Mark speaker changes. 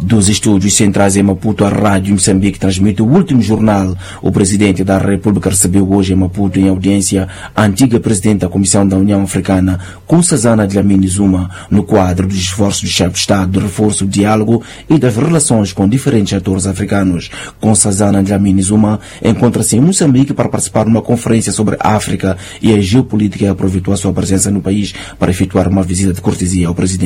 Speaker 1: Dos estúdios centrais em Maputo, a Rádio Moçambique transmite o último jornal. O presidente da República recebeu hoje em Maputo, em audiência, a antiga presidente da Comissão da União Africana, Nkosazana Dlamini Zuma, no quadro dos esforços do chefe de Estado de reforço do diálogo e das relações com diferentes atores africanos. Nkosazana Dlamini Zuma encontra-se em Moçambique para participar numa conferência sobre a África e a geopolítica e aproveitou a sua presença no país para efetuar uma visita de cortesia ao presidente.